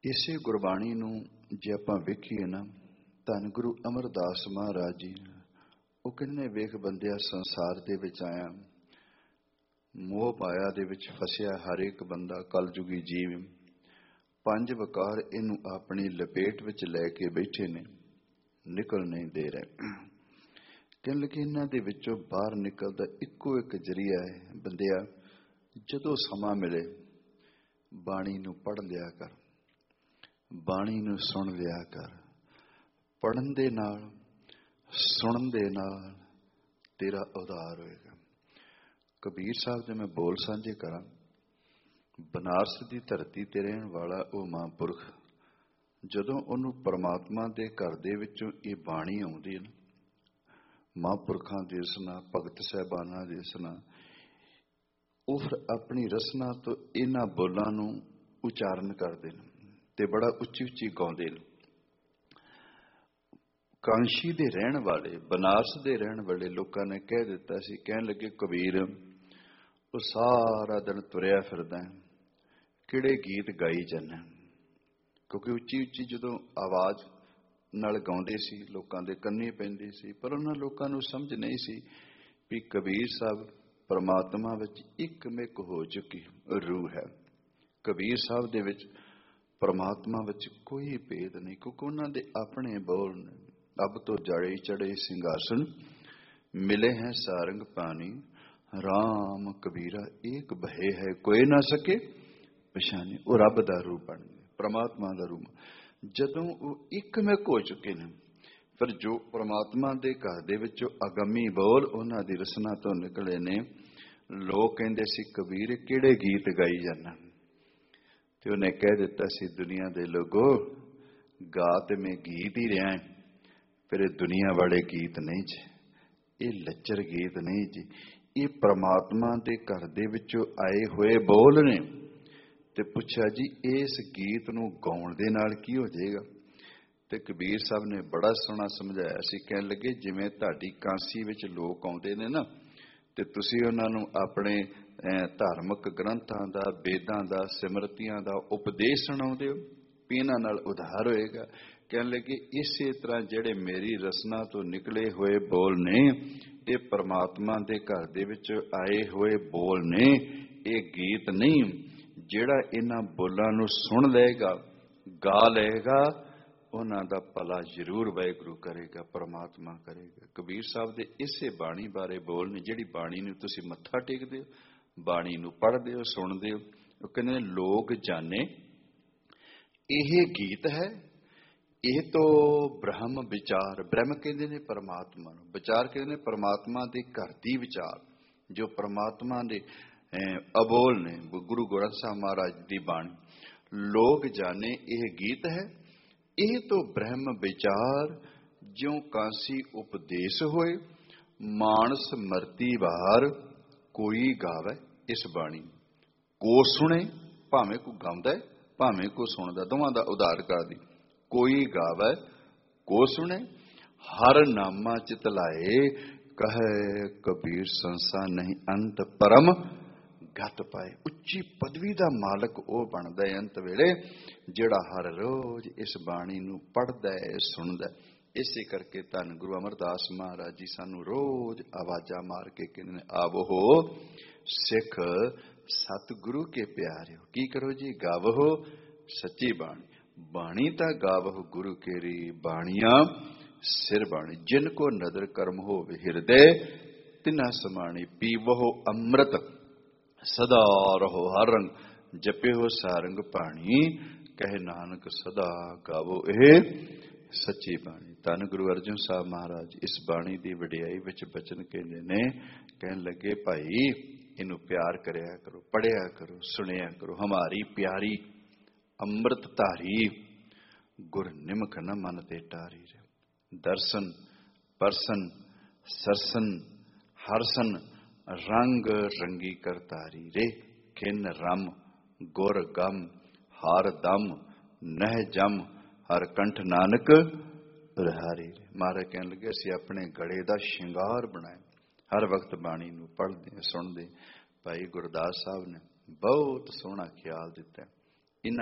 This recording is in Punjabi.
ਇਸੇ ਗੁਰਬਾਣੀ ਨੂੰ ਜੇ ਆਪਾਂ ਵੇਖੀਏ ਨਾ, ਧੰਨ ਗੁਰੂ ਅਮਰਦਾਸ ਮਹਾਰਾਜ ਜੀ ਉਹ ਕਹਿੰਦੇ, ਵੇਖ ਬੰਦਿਆ, ਸੰਸਾਰ ਦੇ ਵਿੱਚ ਆਇਆ, ਮੋਹ ਮਾਇਆ ਦੇ ਵਿੱਚ ਫਸਿਆ ਹਰ ਇੱਕ ਬੰਦਾ, ਕਲਯੁਗੀ ਜੀਵ, 5 ਵਿਕਾਰ ਇਹਨੂੰ ਆਪਣੀ ਲਪੇਟ ਵਿੱਚ ਲੈ ਕੇ ਬੈਠੇ ਨੇ, ਨਿਕਲ ਨਹੀਂ ਦੇ ਰਹੇ। ਕਹਿਣ ਲੱਗੇ ਇਹਨਾਂ ਦੇ ਵਿੱਚੋਂ ਬਾਹਰ ਨਿਕਲ ਦਾ ਇੱਕੋ ਇੱਕ ਜ਼ਰੀਆ ਹੈ। ਬੰਦਿਆ, ਜਦੋਂ ਸਮਾਂ ਮਿਲੇ ਬਾਣੀ ਨੂੰ ਪੜ੍ਹ ਲਿਆ ਕਰ, ਬਾਣੀ ਨੂੰ ਸੁਣ ਲਿਆ ਕਰ। ਪੜ੍ਹਨ ਦੇ ਨਾਲ, ਸੁਣਨ ਦੇ ਨਾਲ ਤੇਰਾ ਉਧਾਰ ਹੋਏਗਾ। ਕਬੀਰ ਸਾਹਿਬ ਦੇ ਮੈਂ ਬੋਲ ਸਾਂਝੇ ਕਰਾਂ। ਬਨਾਰਸ ਦੀ ਧਰਤੀ ਤੇ ਰਹਿਣ ਵਾਲਾ ਉਹ ਮਹਾਂਪੁਰਖ, ਜਦੋਂ ਉਹਨੂੰ ਪਰਮਾਤਮਾ ਦੇ ਘਰ ਦੇ ਵਿੱਚੋਂ ਇਹ ਬਾਣੀ ਆਉਂਦੀ ਹੈ ਨਾ, ਮਹਾਂਪੁਰਖਾਂ ਦੀ ਰਸਨਾ, ਭਗਤ ਸਾਹਿਬਾਨਾਂ ਦੀ ਰਸਨਾ, ਉਹ ਫਿਰ ਆਪਣੀ ਰਸਨਾ ਤੋਂ ਇਹਨਾਂ ਬੋਲਾਂ ਨੂੰ ਉਚਾਰਨ ਕਰਦੇ ਨੇ ਤੇ ਬੜਾ ਉੱਚੀ ਉੱਚੀ ਗਾਉਂਦੇ ਨੇ। ਕਾਂਸ਼ੀ ਦੇ ਰਹਿਣ ਵਾਲੇ, ਬਨਾਰਸ ਦੇ ਰਹਿਣ ਵਾਲੇ ਲੋਕਾਂ ਨੇ ਕਹਿ ਦਿੱਤਾ ਸੀ, ਕਹਿਣ ਲੱਗੇ ਕਬੀਰ ਉਹ ਸਾਰਾ ਦਿਨ ਤੁਰਿਆ ਫਿਰਦਾ, ਕਿਹੜੇ ਗੀਤ ਗਾਈ ਜਾਂਦਾ। ਕਿਉਂਕਿ ਉੱਚੀ ਉੱਚੀ ਜਦੋਂ ਆਵਾਜ਼ ਨਾਲ ਗਾਉਂਦੇ ਸੀ, ਲੋਕਾਂ ਦੇ ਕੰਨੀ ਪੈਂਦੀ ਸੀ, ਪਰ ਉਹਨਾਂ ਲੋਕਾਂ ਨੂੰ ਸਮਝ ਨਹੀਂ ਸੀ ਵੀ ਕਬੀਰ ਸਾਹਿਬ ਪਰਮਾਤਮਾ ਵਿੱਚ ਇੱਕਮਿਕ ਹੋ ਚੁੱਕੀ ਰੂਹ ਹੈ। ਕਬੀਰ ਸਾਹਿਬ ਦੇ ਵਿੱਚ ਪਰਮਾਤਮਾ ਵਿੱਚ ਕੋਈ ਭੇਦ ਨਹੀਂ, ਕਿਉਂਕਿ ਉਹਨਾਂ ਦੇ ਆਪਣੇ ਬੋਲ ਨੇ। ਅਬ ਤੋਂ ਜੜੇ ਚੜੇ ਸਿੰਘਾਸਨ, ਮਿਲੇ ਹੈ ਸਾਰੰਗ ਪਾਣੀ, ਰਾਮ ਕਬੀਰਾ ਏਕ ਬਹੇ ਹੈ, ਕੋਈ ਨਾ ਸਕੇ ਪਛਾਣੇ। ਉਹ ਰੱਬ ਦਾ ਰੂਪ ਬਣ ਗਏ, ਪਰਮਾਤਮਾ ਦਾ ਰੂਪ। ਜਦੋਂ ਉਹ ਇੱਕਮਿਕ ਹੋ ਚੁੱਕੇ ਨੇ, ਫਿਰ ਜੋ ਪਰਮਾਤਮਾ ਦੇ ਘਰ ਦੇ ਵਿੱਚੋਂ ਅਗੰਮੀ ਬੋਲ ਉਹਨਾਂ ਦੀ ਰਸਨਾ ਤੋਂ ਨਿਕਲੇ ਨੇ, ਲੋਕ ਕਹਿੰਦੇ ਸੀ ਕਬੀਰ ਕਿਹੜੇ ਗੀਤ ਗਾਈ ਜਾਂਦਾ। ਤੇ ਉਹਨੇ ਕਹਿ ਦਿੱਤਾ ਸੀ, ਦੁਨੀਆ ਦੇ ਲੋਗੋ, ਗਾ ਤੇ ਮੈਂ ਗੀਤ ਹੀ ਰਿਹਾ, ਫਿਰ ਇਹ ਦੁਨੀਆ ਵਾਲੇ ਗੀਤ ਨਹੀਂ ਜੀ, ਇਹ ਲੱਚਰ ਗੀਤ ਨਹੀਂ ਜੀ, ਇਹ ਪਰਮਾਤਮਾ ਦੇ ਘਰ ਦੇ ਵਿੱਚੋਂ ਆਏ ਹੋਏ ਬੋਲ ਨੇ। ਤੇ ਪੁੱਛਿਆ ਜੀ ਇਸ ਗੀਤ ਨੂੰ ਗਾਉਣ ਦੇ ਨਾਲ ਕੀ ਹੋ ਜਾਏਗਾ? ਤੇ ਕਬੀਰ ਸਾਹਿਬ ਨੇ ਬੜਾ ਸੋਹਣਾ ਸਮਝਾਇਆ ਸੀ। ਕਹਿਣ ਲੱਗੇ, ਜਿਵੇਂ ਤੁਹਾਡੀ ਕਾਂਸੀ ਵਿੱਚ ਲੋਕ ਆਉਂਦੇ ਨੇ ਨਾ, ਤੇ ਤੁਸੀਂ ਉਹਨਾਂ ਨੂੰ ਆਪਣੇ ਧਾਰਮਿਕ ਗ੍ਰੰਥਾਂ ਦਾ, ਵੇਦਾਂ ਦਾ, ਸਿਮਰਤੀਆਂ ਦਾ ਉਪਦੇਸ਼ ਸੁਣਾਉਂਦੇ ਹੋ ਵੀ ਇਹਨਾਂ ਨਾਲ ਉਧਾਰ ਹੋਏਗਾ। ਕਹਿਣ ਲੱਗੇ ਇਸੇ ਤਰ੍ਹਾਂ ਜਿਹੜੇ ਮੇਰੀ ਰਸਨਾ ਤੋਂ ਨਿਕਲੇ ਹੋਏ ਬੋਲ ਨੇ, ਇਹ ਪਰਮਾਤਮਾ ਦੇ ਘਰ ਦੇ ਵਿੱਚ ਆਏ ਹੋਏ ਬੋਲ ਨੇ, ਇਹ ਗੀਤ ਨਹੀਂ। ਜਿਹੜਾ ਇਹਨਾਂ ਬੋਲਾਂ ਨੂੰ ਸੁਣ ਲਏਗਾ, ਗਾ ਲਏਗਾ, ਉਹਨਾਂ ਦਾ ਭਲਾ ਜ਼ਰੂਰ ਵਾਹਿਗੁਰੂ ਕਰੇਗਾ, ਪਰਮਾਤਮਾ ਕਰੇਗਾ। ਕਬੀਰ ਸਾਹਿਬ ਦੇ ਇਸੇ ਬਾਣੀ ਬਾਰੇ ਬੋਲ ਨੇ, ਜਿਹੜੀ ਬਾਣੀ ਨੂੰ ਤੁਸੀਂ ਮੱਥਾ ਟੇਕਦੇ ਹੋ, ਬਾਣੀ ਨੂੰ ਪੜ੍ਹਦੇ ਹੋ, ਸੁਣਦੇ ਹੋ। ਉਹ ਕਹਿੰਦੇ ਲੋਕ ਜਾਣੇ ਇਹ ਗੀਤ ਹੈ, ਇਹ ਤੋਂ ਬ੍ਰਹਮ ਵਿਚਾਰ। ਬ੍ਰਹਮ ਕਹਿੰਦੇ ਨੇ ਪਰਮਾਤਮਾ ਨੂੰ, ਵਿਚਾਰ ਕਹਿੰਦੇ ਨੇ ਪਰਮਾਤਮਾ ਦੇ ਘਰ ਦੀ ਵਿਚਾਰ, ਜੋ ਪਰਮਾਤਮਾ ਦੇ ਅਬੋਲ ਨੇ, ਗੁਰੂ ਗੋਰਖ ਸਾਹਿਬ ਮਹਾਰਾਜ ਦੀ ਬਾਣੀ। ਲੋਕ ਜਾਣੇ ਇਹ ਗੀਤ ਹੈ, ਇਹ ਤੋਂ ਬ੍ਰਹਮ ਵਿਚਾਰ, ਜਿਉ ਕਾਂਸੀ ਉਪਦੇਸ਼ ਹੋਏ, ਮਾਨਸ ਮਰਤੀ ਬਾਹਰ, ਕੋਈ ਗਾਵੇ ਇਸ ਬਾਣੀ। ਕੋ ਸੁਣੇ, ਭਾਵੇਂ ਕੋ ਗਾਉਂਦਾ ਭਾਵੇਂ ਕੋ ਸੁਣਦਾ, ਦੋਵਾਂ ਦਾ ਉਧਾਰ ਕਰਦੀ। ਕੋਈ ਗਾਵੇ ਕੋ ਸੁਣੇ, ਹਰ ਨਾਮਾ ਚਿਤ ਲਾਏ, ਕਹੇ ਕਬੀਰ ਸੰਸਾ ਨਹੀਂ ਅੰਤ ਪਰਮ ਗਤ ਪਾਏ। ਉੱਚੀ ਪਦਵੀ ਦਾ ਮਾਲਕ ਉਹ ਬਣਦਾ ਹੈ ਅੰਤ ਵੇਲੇ, ਜਿਹੜਾ ਹਰ ਰੋਜ਼ ਇਸ ਬਾਣੀ ਨੂੰ ਪੜ੍ਹਦਾ ਹੈ, ਸੁਣਦਾ। ਇਸੇ ਕਰਕੇ ਧੰਨ ਗੁਰੂ ਅਮਰਦਾਸ ਮਹਾਰਾਜ ਜੀ ਸਾਨੂੰ ਰੋਜ਼ ਆਵਾਜ਼ਾਂ ਮਾਰ ਕੇ ਕਹਿੰਦੇ ਨੇ, ਆਵੋ ਸਿੱਖ ਸਤਿਗੁਰੂ ਕੇ ਪਿਆਰਿਓ। ਕੀ ਕਰੋ ਜੀ? ਗਾਵੋ ਸੱਚੀ ਬਾਣੀ। ਬਾਣੀ ਤਾਂ ਗਾਵੋ ਗੁਰੂ ਕੇਰੀ, ਬਾਣੀਆਂ ਸਿਰ ਬਾਣੀ। ਜਿਨ ਕੋ ਨਦਰ ਕਰਮ ਹੋਵੇ ਹਿਰਦੇ, ਤਿਨਾ ਸਮਾਣੀ। ਪੀਵੋ ਅੰਮ੍ਰਿਤ ਸਦਾ ਰਹੋ ਹਰ ਰੰਗ, ਜਪਿਓ ਸਾਰੰਗ ਪਾਣੀ, ਕਹੇ ਨਾਨਕ ਸਦਾ ਗਾਵੋ ਇਹ ਸੱਚੀ ਬਾਣੀ। ਧੰਨ ਗੁਰੂ ਅਰਜਨ ਸਾਹਿਬ ਮਹਾਰਾਜ ਇਸ ਬਾਣੀ ਦੀ ਵਡਿਆਈ ਵਿੱਚ ਬਚਨ ਕਹਿੰਦੇ ਨੇ। ਕਹਿਣ ਲੱਗੇ, ਭਾਈ ਇਹਨੂੰ ਪਿਆਰ ਕਰਿਆ ਕਰੋ, ਪੜ੍ਹਿਆ ਕਰੋ, ਸੁਣਿਆ ਕਰੋ। ਹਮਾਰੀ ਪਿਆਰੀ ਅੰਮ੍ਰਿਤ ਧਾਰੀ, ਗੁਰ ਨਿਮਕ ਨ ਮਨ ਤੇ ਟਾਰੀ। ਦਰਸ਼ਨ ਪਰਸਨ ਸਰਸਨ ਹਰਸਨ, ਰੰਗ ਰੰਗੀ ਕਰਤਾਰੀ ਰੇ। ਖਿਨ ਰਮ ਗੁਰ ਗਮ, ਹਰ ਦਮ ਨਹਿ ਜਮ, ਹਰ ਕੰਠ ਨਾਨਕ ਪ੍ਰਹਾਰੀ। ਮਹਾਰਾਜ ਕਹਿਣ ਲੱਗੇ, ਅਸੀਂ ਆਪਣੇ ਗਲੇ ਦਾ ਸ਼ਿੰਗਾਰ ਬਣਾਇਆ, ਹਰ ਵਕਤ ਬਾਣੀ ਨੂੰ ਪੜ੍ਹਦੇ ਸੁਣਦੇ। ਭਾਈ ਗੁਰਦਾਸ ਸਾਹਿਬ ਨੇ ਬਹੁਤ ਸੋਹਣਾ ਖਿਆਲ ਦਿੱਤਾ।